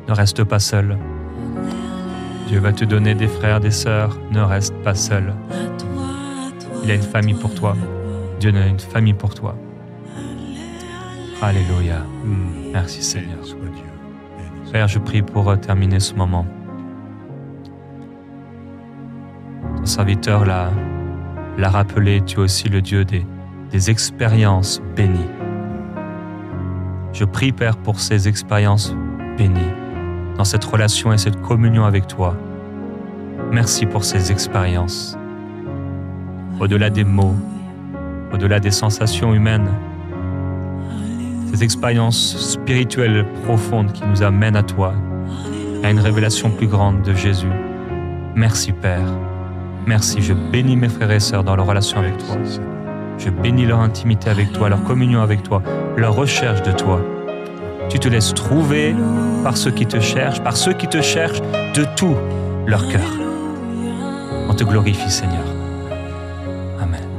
Ne reste pas seul. Dieu va te donner des frères, des sœurs. Ne reste pas seul. Il a une famille pour toi. Dieu a une famille pour toi. Alléluia. Merci Seigneur. Père, je prie pour terminer ce moment. Ton serviteur l'a rappelé, tu es aussi le Dieu des expériences bénies. Je prie, Père, pour ces expériences bénies, dans cette relation et cette communion avec toi. Merci pour ces expériences. Au-delà des mots, au-delà des sensations humaines, ces expériences spirituelles profondes qui nous amènent à toi, à une révélation plus grande de Jésus. Merci, Père. Merci, je bénis mes frères et sœurs dans leur relation avec toi. Je bénis leur intimité avec toi, leur communion avec toi, leur recherche de toi. Tu te laisses trouver par ceux qui te cherchent de tout leur cœur. On te glorifie, Seigneur. Amen.